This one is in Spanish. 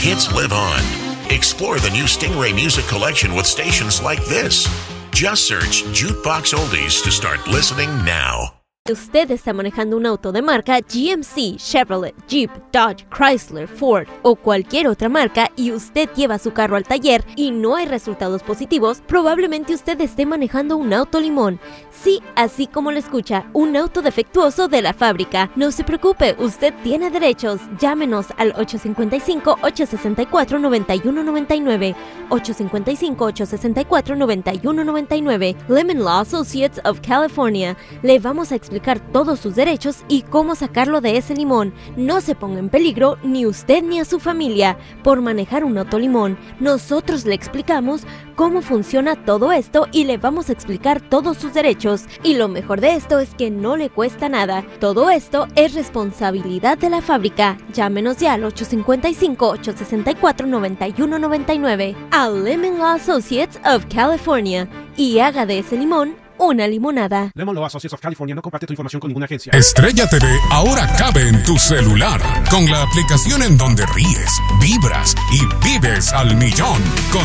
hits live on. Explore the new Stingray music collection with stations like this. Just search Jukebox Oldies to start listening now. Usted está manejando un auto de marca GMC, Chevrolet, Jeep, Dodge, Chrysler, Ford o cualquier otra marca y usted lleva su carro al taller y no hay resultados positivos, probablemente usted esté manejando un auto limón. Sí, así como lo escucha, un auto defectuoso de la fábrica. No se preocupe, usted tiene derechos. Llámenos al 855-864-9199. 855-864-9199. Lemon Law Associates of California. Le vamos a explicar todos sus derechos y cómo sacarlo de ese limón. No se ponga en peligro ni usted ni a su familia por manejar un auto limón. Nosotros le explicamos cómo funciona todo esto y le vamos a explicar todos sus derechos. Y lo mejor de esto es que no le cuesta nada. Todo esto es responsabilidad de la fábrica. Llámenos ya al 855-864-9199 a Lemon Law Associates of California y haga de ese limón una limonada. Lemon Law Associates of California no comparte tu información con ninguna agencia. Estrella TV ahora cabe en tu celular con la aplicación en donde ríes, vibras y vives al millón con